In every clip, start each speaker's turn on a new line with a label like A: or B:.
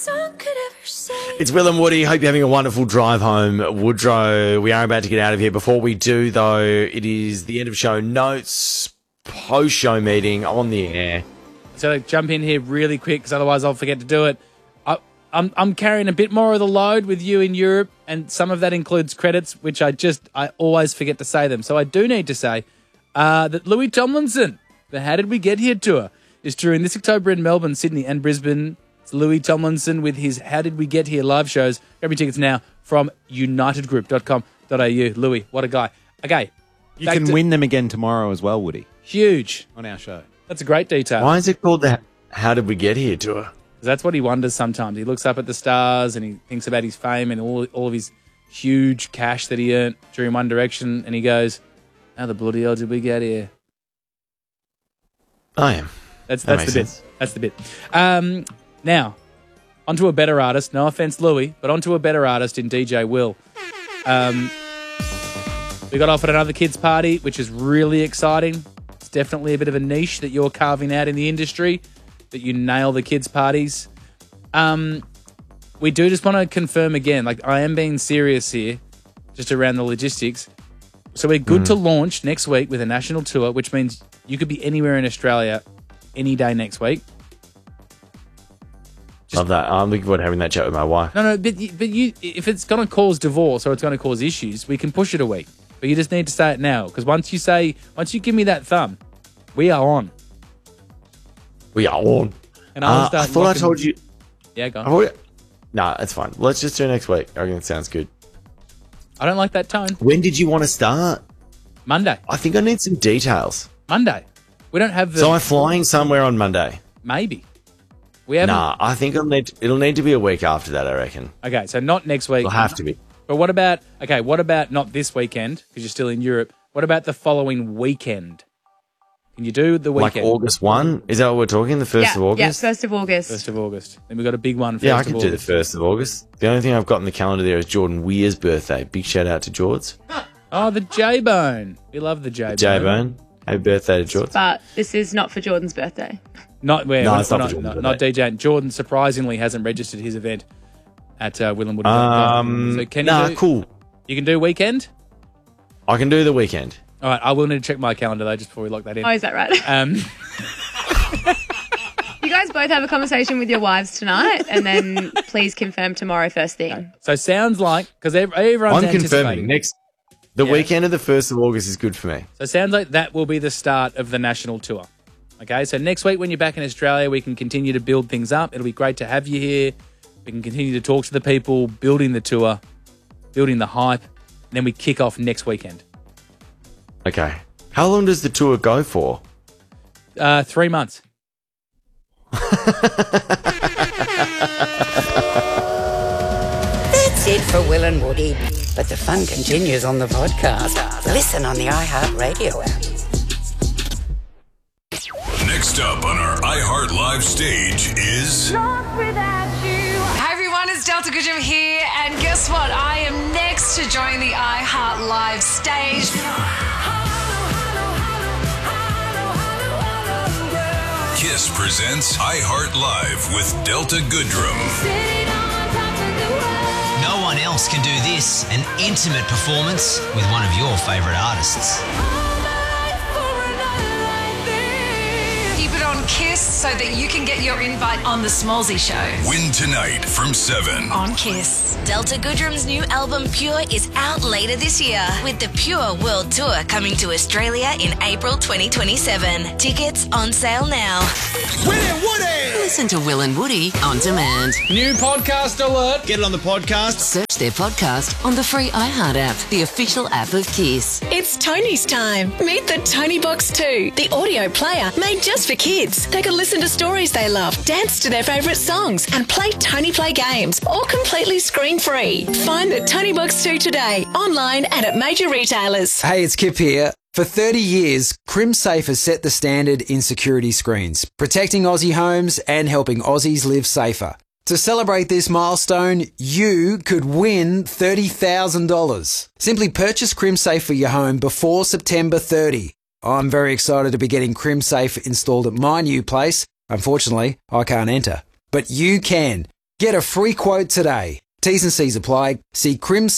A: It's Will and Woody. Hope you're having a wonderful drive home, Woodrow. We are about to get out of here. Before we do, though, it is the end of show notes, post-show meeting on the air.
B: So jump in here really quick because otherwise I'll forget to do it. I'm carrying a bit more of the load with you in Europe, and some of that includes credits, which I always forget to say them. So I do need to say that Louis Tomlinson, the How Did We Get Here tour, is touring this October in Melbourne, Sydney and Brisbane. It's Louis Tomlinson with his How Did We Get Here live shows. Grab your tickets now from unitedgroup.com.au. Louis, what a guy. Okay.
C: You can win them again tomorrow as well, Woody.
B: Huge.
C: On our show.
B: That's a great detail.
A: Why is it called the How Did We Get Here tour?
B: That's what he wonders sometimes. He looks up at the stars and he thinks about his fame and all of his huge cash that he earned during One Direction, and he goes, how the bloody hell did we get here?
A: I am.
B: That's the bit. That's the bit. Now, onto a better artist. No offense, Louis, but onto a better artist in DJ Will. We got off at another kids' party, which is really exciting. It's definitely a bit of a niche that you're carving out in the industry, that you nail the kids' parties. We do just want to confirm again, like I am being serious here, just around the logistics. So we're good to launch next week with a national tour, which means you could be anywhere in Australia any day next week.
A: Love that. I'm looking forward to having that chat with my wife.
B: No, but you, if it's going to cause divorce or it's going to cause issues, we can push it a week. But you just need to say it now, because once you give me that thumb, we are on.
A: We are on.
B: And I
A: thought I told you.
B: Yeah, go on.
A: No, it's fine. Let's just do next week. I reckon it sounds good.
B: I don't like that tone.
A: When did you want to start?
B: Monday.
A: I think I need some details.
B: Monday. We don't have the...
A: So I'm flying somewhere on Monday.
B: Maybe. We haven't...
A: Nah, I think it'll need to be a week after that, I reckon.
B: Okay, so not next week.
A: It'll have to be.
B: But what about not this weekend, because you're still in Europe. What about the following weekend? Can you do the weekend?
A: Like August 1? Is that what we're talking? The 1st of August?
D: Yeah, 1st of August.
B: 1st of August. Then we've got a big one.
A: Yeah, I can do the 1st of August. The only thing I've got in the calendar there is Jordan Weir's birthday. Big shout out to Jords.
B: Oh, the J-Bone. We love the J-Bone.
A: J-Bone. Happy birthday to Jordan.
D: But this is not for Jordan's birthday.
B: Not where?
A: No, it's not for Jordan's birthday.
B: DJ. Jordan surprisingly hasn't registered his event at willandwoody.com. So can you
A: cool.
B: You can do weekend?
A: I can do the weekend.
B: All right, I will need to check my calendar though, just before we lock that in.
D: Oh, is that right? You guys both have a conversation with your wives tonight, and then please confirm tomorrow first thing. Okay.
B: So sounds like, because everyone's
A: confirming the weekend of the 1st of August is good for me.
B: So it sounds like that will be the start of the national tour. Okay, so next week when you're back in Australia, we can continue to build things up. It'll be great to have you here. We can continue to talk to the people, building the tour, building the hype, and then we kick off next weekend.
A: Okay. How long does the tour go for?
B: 3 months.
E: That's it for Will and Woody. But the fun continues on the podcast. Listen on the iHeartRadio app.
F: Next up on our iHeart Live stage is...
G: Hi everyone, it's Delta Goodrum here, and guess what? I am next to join the iHeart Live stage.
F: KISS presents iHeart Live with Delta Goodrum.
H: No one else can do this, an intimate performance with one of your favourite artists.
G: Keep it on KISS so that you can get your invite on the Smallsy Show.
F: Win tonight from 7
G: on KISS.
I: Delta Goodrum's new album Pure is out later this year, with the Pure World Tour coming to Australia in April 2027. Tickets on sale now.
H: Will and Woody! Listen to Will and Woody on demand.
B: New podcast alert.
C: Get it on the podcast.
H: Search their podcast on the free iHeart app, the official app of KISS.
J: It's Tony's time. Meet the Tony Box 2, the audio player made just for kids. They can listen to stories they love, dance to their favourite songs, and play Tony Play games, all completely screen-free. Find the Tony Box 2 today, online and at major retailers.
K: Hey, it's Kip here. For 30 years, CrimSafe has set the standard in security screens, protecting Aussie homes and helping Aussies live safer. To celebrate this milestone, you could win $30,000. Simply purchase CrimSafe for your home before September 30. I'm very excited to be getting CrimSafe installed at my new place. Unfortunately, I can't enter. But you can. Get a free quote today. T's and C's apply. See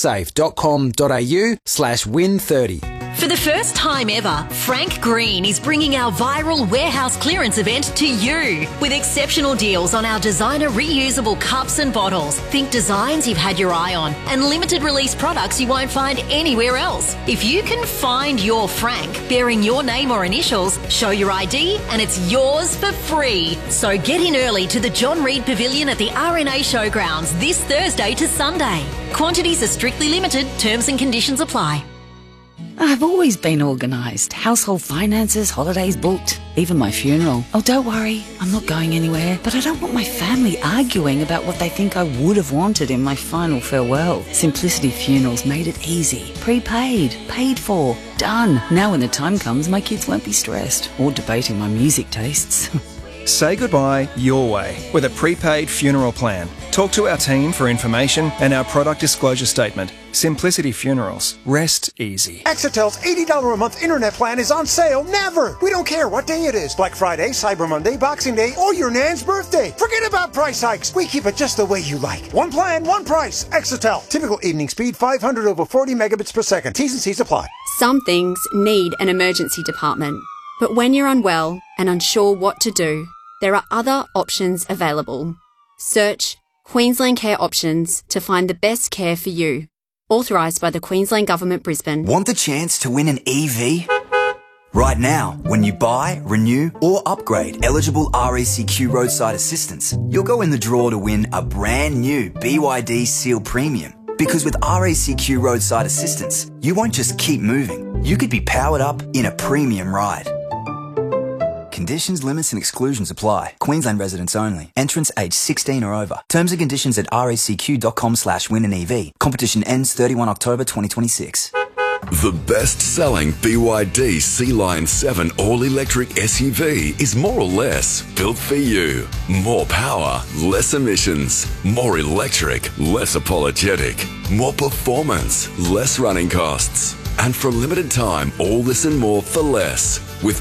K: crimsafe.com.au/win30.
L: For the first time ever, Frank Green is bringing our viral warehouse clearance event to you with exceptional deals on our designer reusable cups and bottles. Think designs you've had your eye on and limited release products you won't find anywhere else. If you can find your Frank bearing your name or initials, show your ID and it's yours for free. So get in early to the John Reid Pavilion at the RNA Showgrounds this Thursday to Sunday. Quantities are strictly limited, terms and conditions apply.
M: I've always been organised. Household finances, holidays booked, even my funeral. Oh, don't worry, I'm not going anywhere. But I don't want my family arguing about what they think I would have wanted in my final farewell. Simplicity Funerals made it easy. Prepaid, paid for, done. Now when the time comes, my kids won't be stressed or debating my music tastes.
N: Say goodbye your way with a prepaid funeral plan. Talk to our team for information and our product disclosure statement. Simplicity Funerals. Rest easy.
O: Exetel's $80 a month internet plan is on sale never. We don't care what day it is. Black Friday, Cyber Monday, Boxing Day, or your nan's birthday. Forget about price hikes. We keep it just the way you like. One plan, one price. Exetel. Typical evening speed 500 over 40 megabits per second. T's and C's apply.
P: Some things need an emergency department. But when you're unwell and unsure what to do, there are other options available. Search Queensland Care Options to find the best care for you. Authorised by the Queensland Government, Brisbane.
Q: Want the chance to win an EV? Right now, when you buy, renew or upgrade eligible RACQ roadside assistance, you'll go in the draw to win a brand new BYD Seal Premium. Because with RACQ roadside assistance, you won't just keep moving. You could be powered up in a premium ride. Conditions, limits and exclusions apply. Queensland residents only. Entrants aged 16 or over. Terms and conditions at racq.com/win-an-EV. Competition ends 31 October 2026.
F: The best-selling BYD Sea-Line 7 all-electric SUV is more or less built for you. More power, less emissions. More electric, less apologetic. More performance, less running costs. And for a limited time, all this and more for less. With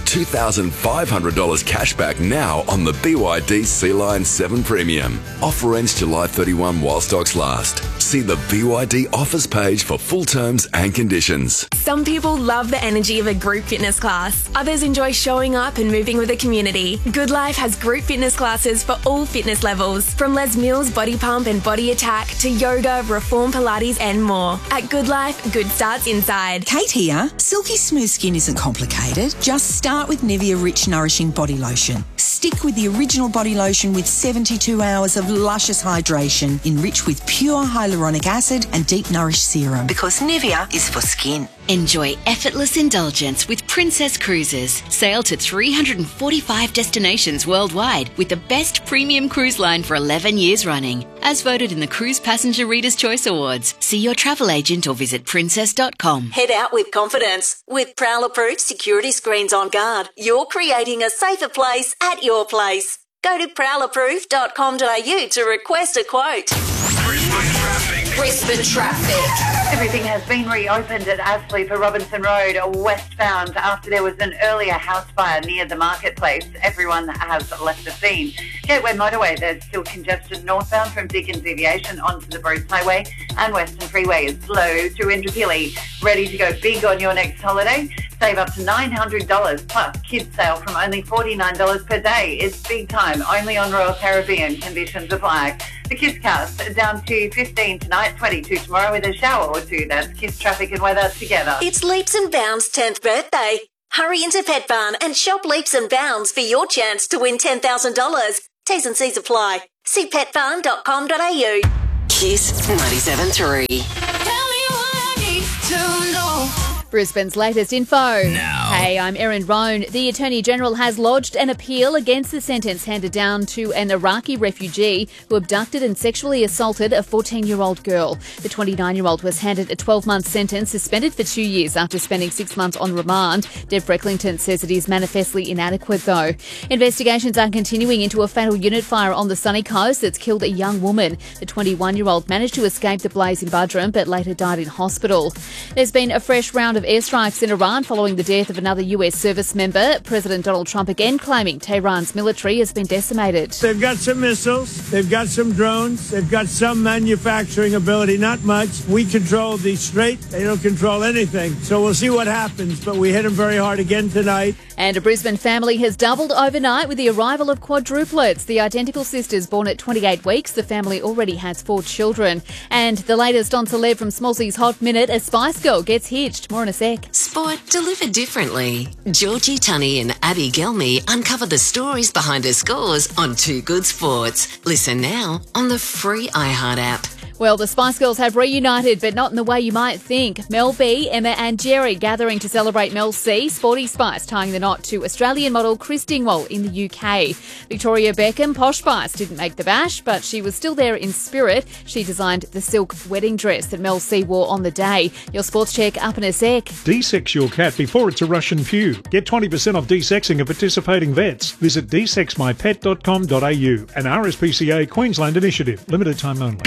F: $2,500 cash back now on the BYD Sea-Line 7 Premium. Offer ends July 31 while stocks last. See the BYD offers page for full terms and conditions.
R: Some people love the energy of a group fitness class. Others enjoy showing up and moving with the community. Good Life has group fitness classes for all fitness levels. From Les Mills Body Pump and Body Attack to yoga, Reform Pilates and more. At Good Life, good starts inside.
S: Kate here. Silky smooth skin isn't complicated. Just start with Nivea Rich Nourishing Body Lotion. Stick with the original body lotion with 72 hours of luscious hydration, enriched with pure hyaluronic acid and deep nourished serum.
E: Because Nivea is for skin.
T: Enjoy effortless indulgence with Princess Cruises. Sail to 345 destinations worldwide with the best premium cruise line for 11 years running. As voted in the Cruise Passenger Reader's Choice Awards. See your travel agent or visit princess.com.
L: Head out with confidence. With Prowl-approved security screens on guard, you're creating a safer place at your place. Go to prowlapproved.com.au to request a quote.
G: Brisbane traffic.
U: Everything has been reopened at Astley for Robinson Road, westbound, after there was an earlier house fire near the marketplace. Everyone has left the scene. Gateway Motorway, there's still congestion northbound from Dickens Aviation onto the Bruce Highway, and Western Freeway is slow through Indooroopilly. Ready to go big on your next holiday? Save up to $900 plus kids sale from only $49 per day. It's big time, only on Royal Caribbean. Conditions apply. The Kiss Cast down to 15 tonight, 22 tomorrow with a shower or two. That's Kiss traffic and weather together.
L: It's Leaps and Bounds' 10th birthday. Hurry into Pet Barn and shop Leaps and Bounds for your chance to win $10,000. T's and C's apply. See petbarn.com.au.
E: Kiss 97.3.
V: Brisbane's latest info.
F: Now.
V: Hey, I'm Erin Roan. The Attorney-General has lodged an appeal against the sentence handed down to an Iraqi refugee who abducted and sexually assaulted a 14-year-old girl. The 29-year-old was handed a 12-month sentence, suspended for 2 years after spending 6 months on remand. Deb Frecklington says it is manifestly inadequate, though. Investigations are continuing into a fatal unit fire on the Sunny Coast that's killed a young woman. The 21-year-old managed to escape the blaze in Buderim but later died in hospital. There's been a fresh round of of airstrikes in Iran following the death of another US service member. President Donald Trump again claiming Tehran's military has been decimated.
A: They've got some missiles, they've got some drones, they've got some manufacturing ability, not much. We control the Strait, they don't control anything. So we'll see what happens, but we hit them very hard again tonight.
V: And a Brisbane family has doubled overnight with the arrival of quadruplets. The identical sisters born at 28 weeks. The family already has 4 children. And the latest on celeb from Smallsy's Hot Minute, a Spice Girl gets hitched. More in a sec.
D: Sport delivered differently. Georgie Tunney and Abby Gelmy uncover the stories behind her scores on Too Good Sports. Listen now on the free iHeart app.
V: Well, the Spice Girls have reunited, but not in the way you might think. Mel B, Emma and Jerry gathering to celebrate Mel C. Sporty Spice tying the knot to Australian model Chris Dingwall in the UK. Victoria Beckham, Posh Spice, didn't make the bash, but she was still there in spirit. She designed the silk wedding dress that Mel C wore on the day. Your sports check up in a sec.
W: De-sex your cat before it's a Russian pew. Get 20% off de-sexing at participating vets. Visit desexmypet.com.au. An RSPCA Queensland initiative. Limited time only.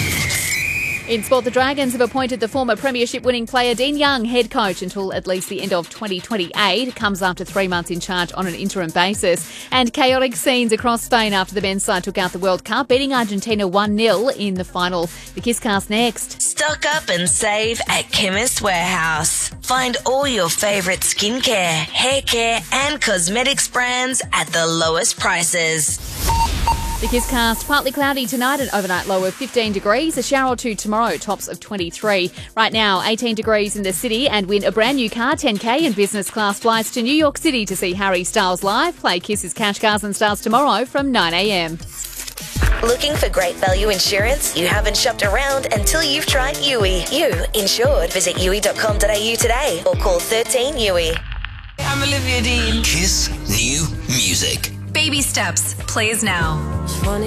V: In sport, the Dragons have appointed the former premiership-winning player Dean Young head coach until at least the end of 2028. It comes after 3 months in charge on an interim basis. And chaotic scenes across Spain after the men's side took out the World Cup, beating Argentina 1-0 in the final. The Kisscast next.
I: Stock up and save at Chemist Warehouse. Find all your favourite skincare, hair care and cosmetics brands at the lowest prices.
V: The Kisscast, partly cloudy tonight, an overnight low of 15 degrees, a shower or two tomorrow, tops of 23. Right now, 18 degrees in the city, and win a brand new car, 10K and business class flights to New York City to see Harry Styles live. Play Kiss's Cash Cars and Stars tomorrow from 9 a.m.
I: Looking for great value insurance? You haven't shopped around until you've tried Yui. You insured. Visit yui.com.au today or call 13 Yui.
G: I'm Olivia Dean.
H: Kiss new music.
G: Baby Steps plays now.